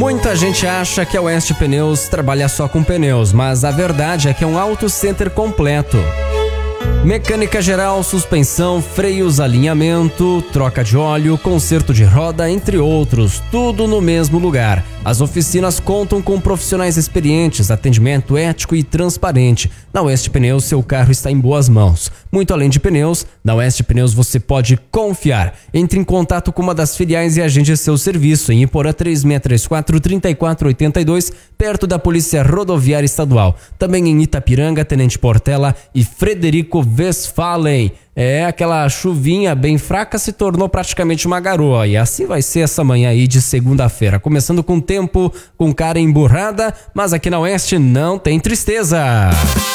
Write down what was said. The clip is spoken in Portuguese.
Muita gente acha que a Oeste Pneus trabalha só com pneus, mas a verdade é que é um auto center completo. Mecânica geral, suspensão, freios, alinhamento, troca de óleo, conserto de roda, entre outros, tudo no mesmo lugar. As oficinas contam com profissionais experientes, atendimento ético e transparente. Na Oeste Pneus, seu carro está em boas mãos. Muito além de pneus, na Oeste Pneus você pode confiar. Entre em contato com uma das filiais e agende seu serviço em Iporã 3634-3482, perto da Polícia Rodoviária Estadual. Também em Itapiranga, Tenente Portela e Frederico Westphalen. Aquela chuvinha bem fraca se tornou praticamente uma garoa, e assim vai ser essa manhã aí de segunda-feira, começando com tempo com cara emburrada, mas aqui na Oeste não tem tristeza.